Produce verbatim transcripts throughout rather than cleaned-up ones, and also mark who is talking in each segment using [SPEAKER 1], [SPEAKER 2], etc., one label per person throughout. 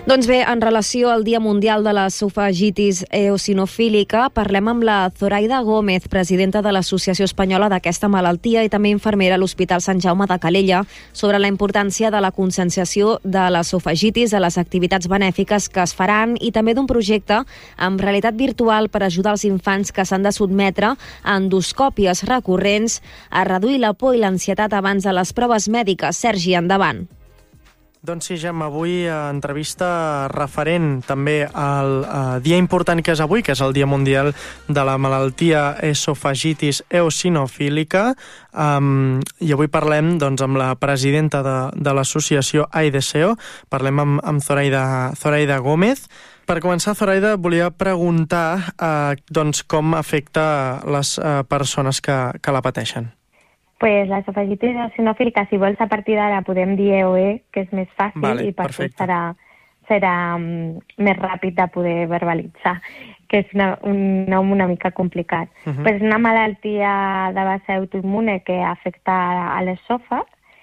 [SPEAKER 1] Doncs bé, en relació al Dia Mundial de l'Esofagitis Eosinofílica, parlem amb la Zoraida Gómez, presidenta de l'Associació Espanyola d'aquesta malaltia i també infermera a l'Hospital Sant Jaume de Calella, sobre la importància de la conscienciació de l'esofagitis a les activitats benèfiques que es faran i també d'un projecte amb realitat virtual per ajudar els infants que s'han de sotmetre a endoscòpies recurrents a reduir la por i l'ansietat abans de les proves mèdiques. Sergi, endavant.
[SPEAKER 2] Doncs sí, Gemma, avui entrevista referent també al uh, dia important que és avui, que és el Dia Mundial de la Malaltia Esofagitis Eosinofílica, um, i avui parlem doncs, amb la presidenta de, de l'associació AIDSEO, parlem amb, amb Zoraida, Zoraida Gómez. Per començar, Zoraida, volia preguntar uh, doncs, com afecta les uh, persones que, que la pateixen.
[SPEAKER 3] Pues l'esofagitis eosinofílica, si vols, a partir d'ara podem dir E O E, que és més fàcil,
[SPEAKER 2] vale,
[SPEAKER 3] i per
[SPEAKER 2] perfecte.
[SPEAKER 3] això serà, serà um, més ràpid de poder verbalitzar, que és una, un nom una mica complicat. Uh -huh. Pues és una malaltia de base autoimmune que afecta a l'esòfag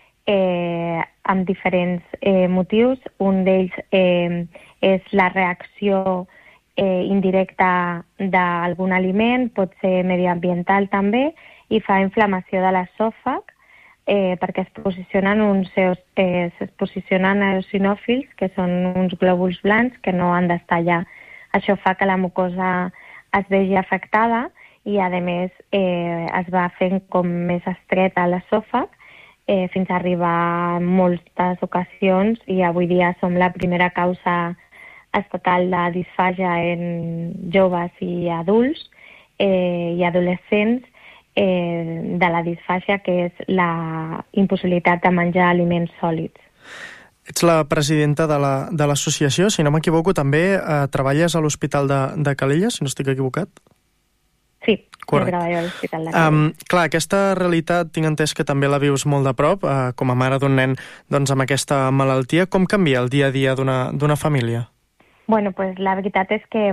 [SPEAKER 3] eh, amb diferents eh, motius. Un d'ells eh, és la reacció eh, indirecta d'algun aliment, pot ser mediambiental també, i fa inflamació de l'esòfag eh, perquè es posicionen uns eh, es posicionen eosinòfils, que són uns glòbuls blancs que no han d'estar allà. Això fa que la mucosa es vegi afectada i, a més, eh, es va fent com més estreta l'esòfag eh, fins a arribar en moltes ocasions, i avui dia som la primera causa estatal de disfàgia en joves i adults eh, i adolescents Eh, de la disfàgia, que és la impossibilitat de menjar aliments sòlids.
[SPEAKER 2] Ets la presidenta de la, de l'associació, si no m'equivoco, també eh, treballes a l'Hospital de, de Calella, si no estic equivocat?
[SPEAKER 3] Sí,
[SPEAKER 2] correcte.
[SPEAKER 3] Treballo a l'Hospital de Calella.
[SPEAKER 2] Um, clar, aquesta realitat tinc entès que també la vius molt de prop, eh, com a mare d'un nen doncs, amb aquesta malaltia. Com canvia el dia a dia d'una, d'una família?
[SPEAKER 3] Bueno, pues la veritat és que,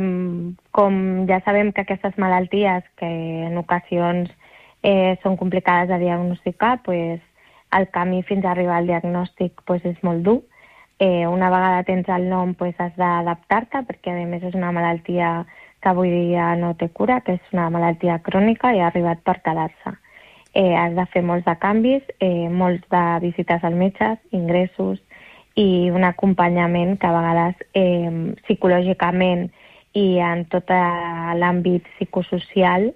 [SPEAKER 3] com ja sabem que aquestes malalties, que en ocasions eh, són complicades de diagnosticar, pues el camí fins a arribar al diagnòstic pues, és molt dur. Eh, una vegada tens el nom, pues, has d'adaptar-te, perquè a més és una malaltia que avui dia no té cura, que és una malaltia crònica i ha arribat per quedar-se. Eh, has de fer molts de canvis, eh, molts de visites al metge, ingressos, i un acompanyament que a vegades eh, psicològicament i en tot l'àmbit psicosocial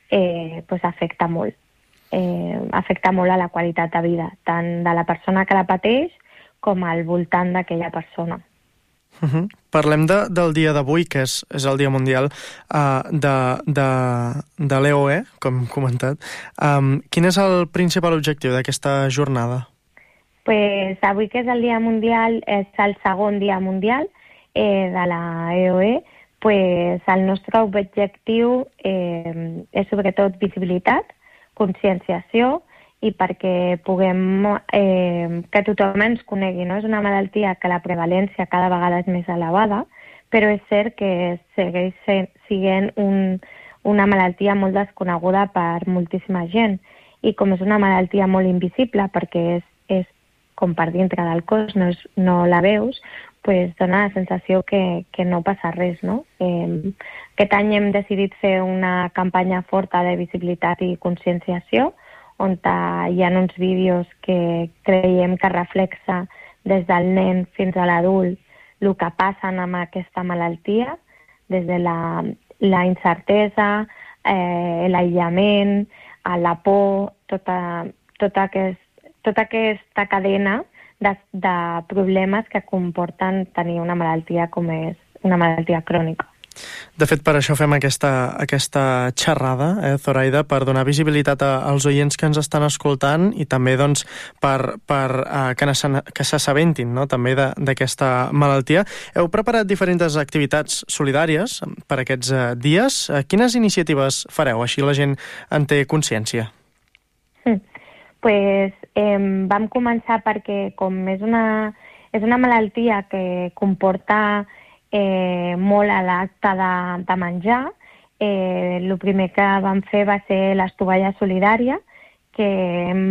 [SPEAKER 3] eh, pues afecta molt. Eh, afecta molt a la qualitat de vida, tant de la persona que la pateix com al voltant d'aquella persona.
[SPEAKER 2] Uh -huh. Parlem de, del dia d'avui, que és, és el Dia Mundial uh, de, de, de l'E O E, com hem comentat. Um, quin és el principal objectiu d'aquesta jornada?
[SPEAKER 3] Pues avui, que és el Dia Mundial, és el segon Dia Mundial eh, de la E O E, pues el nostre objectiu eh, és sobretot visibilitat, conscienciació, i perquè puguem eh, que tothom ens conegui. No? És una malaltia que la prevalència cada vegada és més elevada, però és cert que segueix sent un, una malaltia molt desconeguda per moltíssima gent, i com és una malaltia molt invisible perquè és, és com per dintre del cos, no, és, no la veus, pues dona la sensació que, que no passa res, no? Eh, aquest any hem decidit fer una campanya forta de visibilitat i conscienciació, on hi ha uns vídeos que creiem que reflexa des del nen fins a l'adult el que passa amb aquesta malaltia, des de la, la incertesa, eh, l'aïllament, la por, tota, tota aquest tota aquesta cadena de, de problemes que comporten tenir una malaltia com és una malaltia crònica.
[SPEAKER 2] De fet, per això fem aquesta, aquesta xerrada, eh, Zoraida, per donar visibilitat a, als oients que ens estan escoltant i també doncs, per, per uh, que, que s'assabentin, no? també d'aquesta malaltia. Heu preparat diferents activitats solidàries per aquests uh, dies. Uh, quines iniciatives fareu? Així la gent en té consciència.
[SPEAKER 3] Mm. Pues, eh, vam començar perquè, com és una, és una malaltia que comporta eh, molt a l'acte de, de menjar, eh, el primer que vam fer va ser les tovalles solidàries, que hem